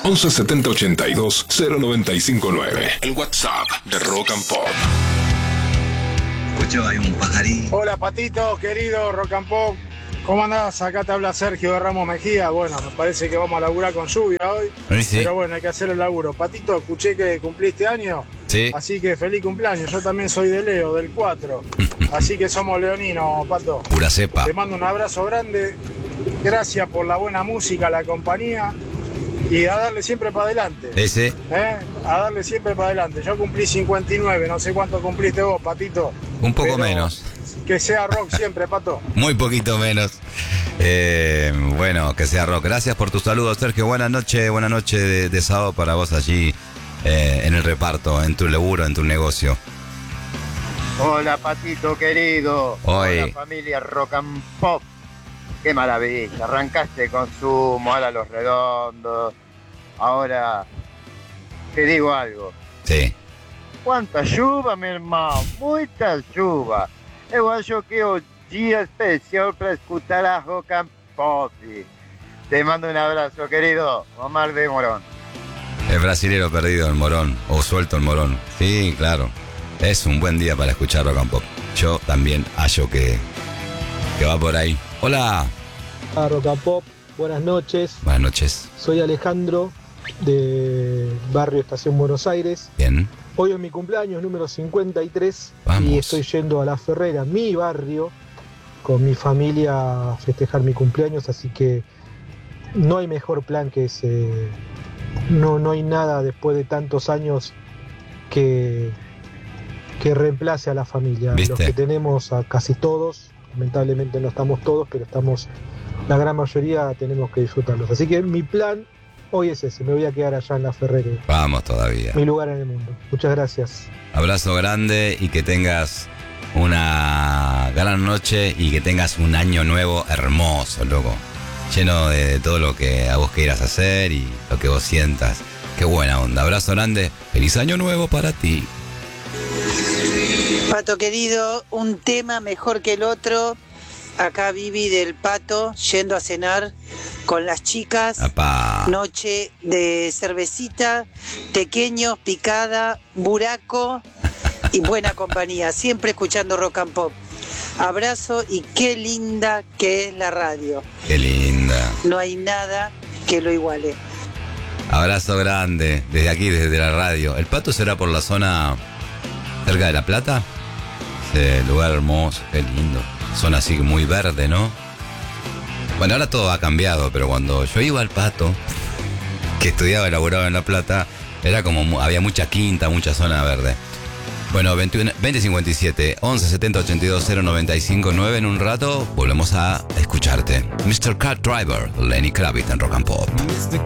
11 70 82 095 9. El WhatsApp de Rock and Pop. Escucho, hay un pajarín. Hola, Patito, querido Rock and Pop. ¿Cómo andás? Acá te habla Sergio de Ramos Mejía. Bueno, me parece que vamos a laburar con lluvia hoy. Sí. Pero bueno, hay que hacer el laburo. Patito, escuché que cumpliste año. Sí. Así que feliz cumpleaños. Yo también soy de Leo, del 4. Así que somos leoninos, Pato. Pura cepa. Te mando un abrazo grande. Gracias por la buena música, la compañía. Y a darle siempre para adelante. Ese. A darle siempre para adelante. Yo cumplí 59. No sé cuánto cumpliste vos, Patito. Un poco Pero menos. Que sea rock siempre, Pato. Muy poquito menos. Bueno, que sea rock. Gracias por tus saludos, Sergio. Buenas noches de sábado para vos allí en el reparto, en tu laburo, en tu negocio. Hola, Patito querido. Hoy. Hola, familia Rock and Pop. Qué maravilla. Arrancaste con Sumo, ahora Los Redondos. Ahora te digo algo. Sí. Quanta chuva, meu irmão. Muita chuva. Eu acho que o dia especial para escuchar a Rock and Pop. Te mando un abrazo, querido. Omar de Morón. El brasilero perdido, el Morón. O suelto el Morón. Sí, claro. Es un buen día para escuchar Rock and Pop. Yo también hallo que va por ahí. Hola. Rock and Pop, buenas noches. Buenas noches. Soy Alejandro, de Barrio Estación Buenos Aires. Bien. Hoy es mi cumpleaños número 53. Vamos. Y estoy yendo a La Ferrera, mi barrio, con mi familia a festejar mi cumpleaños, así que no hay mejor plan que ese. No hay nada después de tantos años que reemplace a la familia. ¿Viste? Los que tenemos a casi todos, lamentablemente no estamos todos, pero la gran mayoría tenemos que disfrutarlos. Así que mi plan hoy es ese, me voy a quedar allá en La Ferrera. Vamos todavía. Mi lugar en el mundo. Muchas gracias. Abrazo grande y que tengas una gran noche y que tengas un año nuevo hermoso, loco. Lleno de todo lo que a vos quieras hacer y lo que vos sientas. Qué buena onda. Abrazo grande. Feliz año nuevo para ti. Pato querido, un tema mejor que el otro. Acá Vivi del Pato, yendo a cenar con las chicas. Apá. Noche de cervecita, tequeños, picada, buraco y buena compañía. Siempre escuchando Rock and Pop. Abrazo y qué linda que es la radio. Qué linda. No hay nada que lo iguale. Abrazo grande desde aquí, desde la radio. ¿El Pato será por la zona cerca de La Plata? Ese lugar hermoso, qué lindo. Zona así muy verde, ¿no? Bueno, ahora todo ha cambiado, pero cuando yo iba al Pato, que estudiaba y laburaba en La Plata, era como, había mucha quinta, mucha zona verde. Bueno, 2057, 11 70 82 095 9. En un rato volvemos a escucharte. Mr. Car Driver, Lenny Kravitz en Rock and Pop. Mr.